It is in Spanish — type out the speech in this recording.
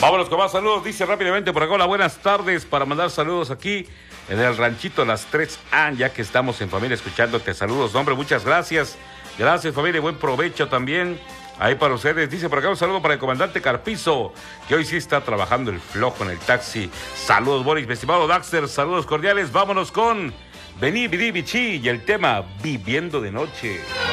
Vámonos con más saludos, dice rápidamente por acá, hola, buenas tardes, para mandar saludos aquí en el ranchito Las 3A, ya que estamos en familia escuchándote. Saludos, hombre, muchas gracias. Gracias, familia, buen provecho también ahí para ustedes. Dice por acá un saludo para el comandante Carpizo, que hoy sí está trabajando el flojo en el taxi. Saludos, Boris, mi estimado Daxter, saludos cordiales. Vámonos con Vení, Vidí, Bichí y el tema Viviendo de Noche.